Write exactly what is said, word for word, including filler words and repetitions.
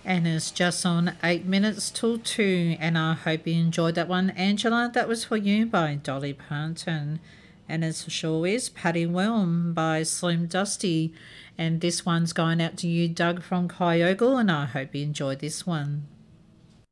And it's just on eight minutes till two, and I hope you enjoyed that one. Angela, that was for you by Dolly Parton. And it sure is Paddy Wilm by Slim Dusty. And this one's going out to you, Doug from Kyogle, and I hope you enjoyed this one.